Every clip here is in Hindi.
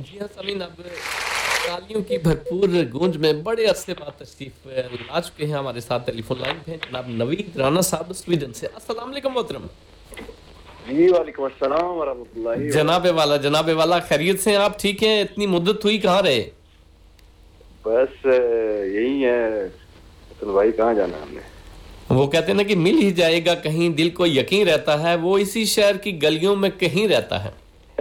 जी हाँ समीन, अब तालियों की भरपूर गूंज में बड़े अरसे बाद तशरीफ ला चुके हैं हमारे साथ टेलीफोन लाइन पे जनाब नवीद राना साहब स्वीडन से। अस्सलाम वालेकुम मोहतरम। जी वालेकुम अस्सलाम वरहमतुल्लाहि जनाबे वाला खैरियत से हैं आप? ठीक हैं? इतनी मुद्दत हुई, कहाँ रहे? बस यही है तो भाई, कहाँ जाना हमने। वो कहते हैं ना कि मिल ही जाएगा कहीं, दिल को यकीन रहता है वो इसी शहर की गलियों में कहीं रहता है।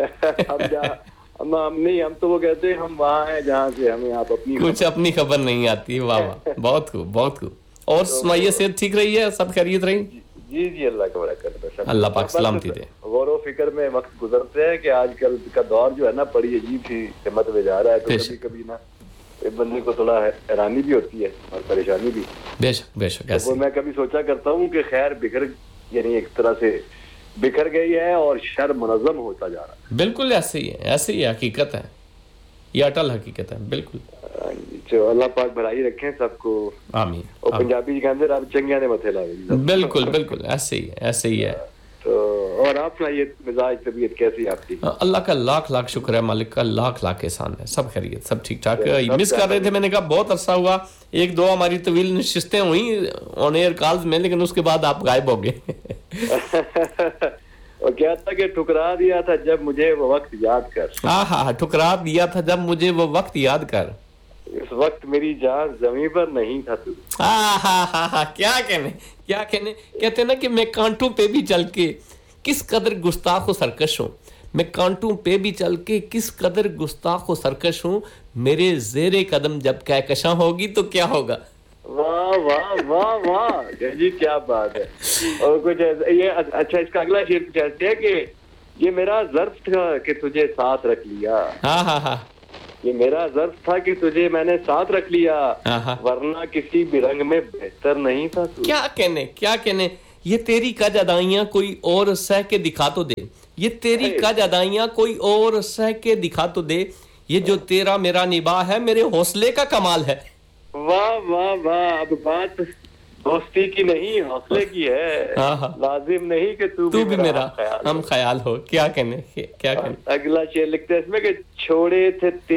हम तो वो कहते हैं हम वहाँ हैं जहाँ से हमें आप अपनी खबर नहीं आती। वाह वाह, बहुत खूब बहुत खूब। और सुनाइए, सेहत ठीक रही है? सब खैरियत रही? जी जी, अल्लाह का बड़ा कर, अल्लाह पाक सलामती दे। गौर फिक्र में वक्त गुजरते हैं कि आजकल का दौर जो है ना बड़ी अजीब सी हिम्मत में जा रहा है, तो कभी कभी ना एक बंदे को थोड़ा हैरानी भी होती है और परेशानी भी। बेशक बेशक। तो मैं कभी सोचा करता हूँ कि खैर यानी एक तरह से बिखर गई है और शर मुनज़्ज़म होता जा रहा है। बिल्कुल ऐसे ही है, हकीकत है, ये अटल हकीकत है बिल्कुल। जो अल्लाह पाक भलाई रखें सबको, आमीन। और पंजाबी जी कहते हैं रब चंगिया ने मथे लावे। बिल्कुल बिल्कुल ऐसे ही है। तो और आप सुनाइए, मिजाज तबीयत कैसी है आपकी? अल्लाह का लाख लाख शुक्र है, मालिक का लाख लाख एहसान है, सब खैरियत, सब ठीक ठाक। मिस कर रहे थे, मैंने कहा बहुत अरसा हुआ, एक दो हमारी तवील नशिस्तें हुई ऑन एयर कॉल्स में, लेकिन उसके बाद आप गायब हो गए। और क्या था कि ठुकरा दिया था जब मुझे वो वक्त याद कर। हाँ, ठुकरा दिया था जब मुझे वो वक्त याद कर। इस वक्त मेरी जान जमीन पर नहीं था तू। क्या कहने कहते ना कि मैं कांटों पे भी चल के किस कदर गुस्ताख व सरकश हूँ, मैं कांटों पे भी चल के किस कदर गुस्ताख व सरकश हूँ, मेरे जेरे कदम जब कहकशां होगी तो क्या होगा। वाह वाह वाह वाह जी, क्या बात है। और कुछ ये अच्छा, इसका अगला शेर कुछ ऐसे है कि ये मेरा ज़र्फ था कि तुझे साथ रख लिया। हाँ, ये मेरा ज़र्फ था कि तुझे मैंने साथ रख लिया, वरना किसी भी रंग में बेहतर नहीं था तू। क्या कहने ये तेरी कज अदाइयां कोई और सह के दिखा तो दे, ये तेरी कज अदाइयां कोई और सह के दिखा तो दे, ये जो तेरा मेरा निभा है मेरे हौसले का कमाल है। वाह वाह वाह, अब बात दोस्ती की नहीं हौसले की है। लाजिम नहीं कि तू भी मेरा हम ख्याल हो। क्या कहने अगला शेर लिखते हैं इसमें कि छोड़े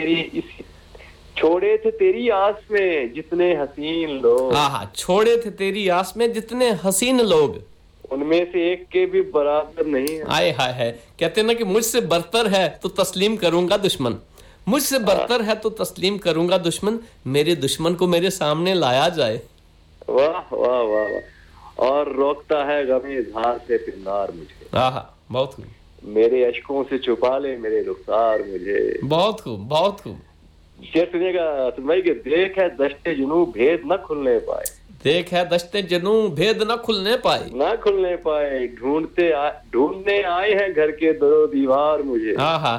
थे तेरी आस में जितने हसीन लोग। छोड़े थे तेरी आस में जितने हसीन लोग, उनमें से एक के भी बराबर नहीं है। आए हाय है, कहते हैं ना कि मुझसे बरतर है तो तस्लीम करूंगा दुश्मन, मुझसे बरतर है तो तस्लीम करूंगा दुश्मन, मेरे दुश्मन को मेरे सामने लाया जाए। वाह वाह वाह वाह। और रोकता है गमे इज़हार से पिंगार मुझे। बहुत खूब। मेरे अश्कों से छुपा ले मेरे रुखसार मुझे। बहुत खूब। शेर सुनिएगा भाई कि देख है दश्ते जुनू भेद न खुलने पाए, देख है दश्ते जुनू भेद न खुलने पाए, ढूंढने आए हैं घर के दो दीवार मुझे।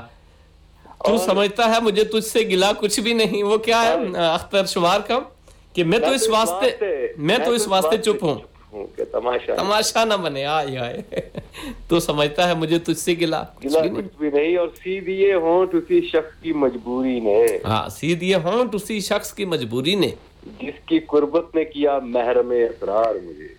तू समझता है मुझे तुझसे गिला कुछ भी नहीं। वो क्या है अख्तर शुमार का कि मैं तो इस वास्ते चुप हूँ तमाशा न बने। आए तो समझता है मुझे तुझसे गिला कुछ भी नहीं। और सी दिए होंठ उसी शख्स की मजबूरी ने, सी दिए होंठ उसी शख्स की मजबूरी ने, जिसकी कुर्बत ने किया महरम असरार मुझे।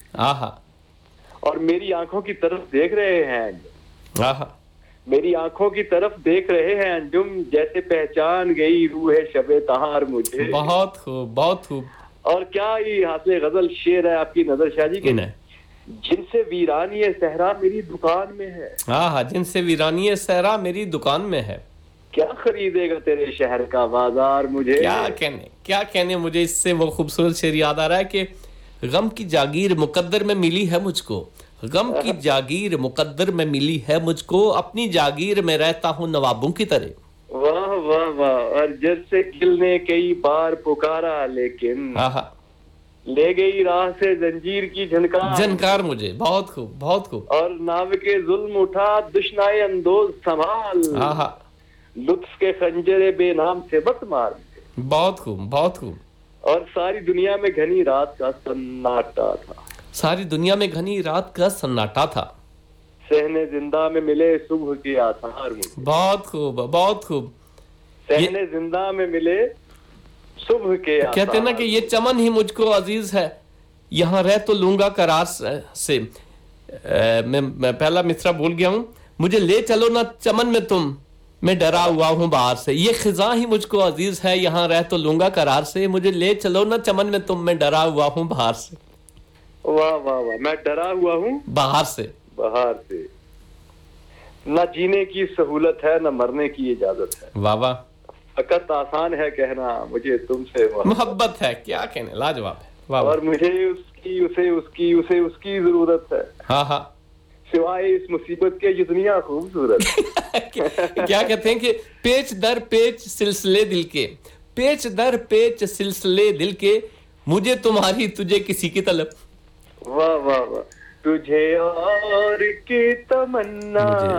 और मेरी आंखों की तरफ देख रहे हैं, मेरी आंखों की तरफ देख रहे हैं अंजुम, जैसे पहचान गई रूह शबे तहार मुझे। बहुत खूब। और क्या ही हासिल गजल शेर है आपकी नजर शाह जी के, जिनसे वीरानी सहरा मेरी दुकान में है। जिनसे वीरानी सहरा मेरी दुकान में है, क्या खरीदेगा तेरे शहर का बाजार मुझे। क्या कहने मुझे इससे वो खूबसूरत शेर याद आ रहा है कि गम की जागीर मुकद्दर में मिली है मुझको, गम की जागीर मुकद्दर में मिली है मुझको, अपनी जागीर में रहता हूँ नवाबों की तरह। वाह वाह वाह। और जैसे दिल ने कई बार पुकारा लेकिन ले गई राह से जंजीर की झनकार मुझे। बहुत खूब। और नाव के जुल्म उठा दुश्मनाए अंदोज संभाल, लुत्फ के खंजरे बेनाम से मत मार। बहुत खूब। और सारी दुनिया में घनी रात का सन्नाटा था, सहने जिंदा में मिले सुबह के आसार मुझे। बहुत खूब। सहने जिंदा में मिले सुबह के आसार। कहते ना कि ये चमन ही मुझको अजीज है, यहाँ रह तो लूंगा करार से। मैं पहला मिसरा भूल गया हूँ। मुझे ले चलो ना चमन में तुम, मैं डरा हुआ हूँ बाहर से, ये खिजा ही मुझको अजीज है, यहाँ रह तो लूंगा करार से, मुझे ले चलो ना चमन में तुम, मैं डरा हुआ हूँ बाहर से। वाह वाह वाह, मैं डरा हुआ हूँ बाहर से। बाहर से, न जीने की सहूलत है न मरने की इजाजत है। वाह वाह। फकत आसान है कहना मुझे तुमसे मोहब्बत है, क्या कहने, लाजवाब है। वाह। और मुझे उसकी उसे उसकी उसे उसकी जरूरत है। हाँ हाँ। सिवाय इस मुसीबत के ये दुनिया खूबसूरत। क्या कहते हैं कि पेच दर पेच सिलसिले दिल के, पेच दर पेच सिलसिले दिल के, मुझे तुम्हारी तुझे किसी की तलब। वाह वाह वाह, तुझे और की तमन्ना।